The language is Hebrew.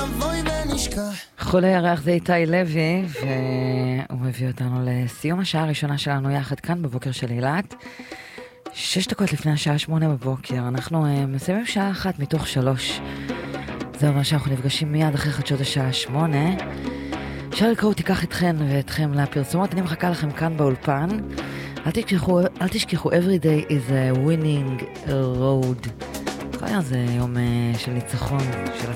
נבוי ונשכח. חולה ירח זה איתי לוי, והוא מביא אותנו לסיום השעה הראשונה שלנו יחד כאן בבוקר של אילת. 6 דקות לפני השעה 8 בבוקר, אנחנו מסיימים שעה 1 מתוך 3. זה אומר שאנחנו נפגשים מיד אחרי חדשות השעה 8. שרל קרו תיקח אתכן ואתכם לפרסומות, אני מחכה לכם כאן באולפן. אל תשכחו, every day is a winning road. כל יום זה יום של ניצחון, של